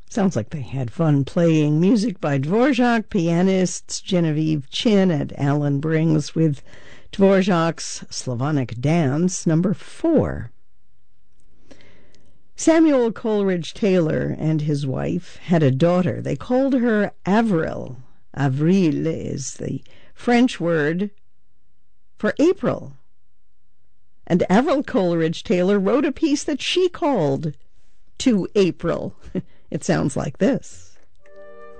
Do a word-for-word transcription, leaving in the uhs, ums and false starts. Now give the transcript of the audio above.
Sounds like they had fun playing music by Dvorak, pianists Genevieve Chin and Alan Brings with Dvorak's Slavonic Dance number four. Samuel Coleridge Taylor and his wife had a daughter. They called her Avril. Avril is the French word for April. And Avril Coleridge Taylor wrote a piece that she called To April. It sounds like this.